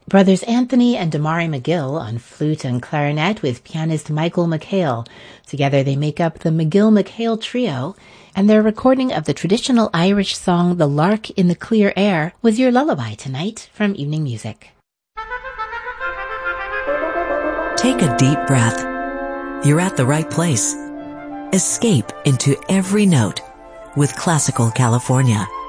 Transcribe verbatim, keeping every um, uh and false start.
Brothers Anthony and Damari McGill on flute and clarinet with pianist Michael McHale. Together they make up the McGill-McHale Trio, and their recording of the traditional Irish song The Lark in the Clear Air was your lullaby tonight from Evening Music. Take a deep breath. You're at the right place. Escape into every note with Classical California.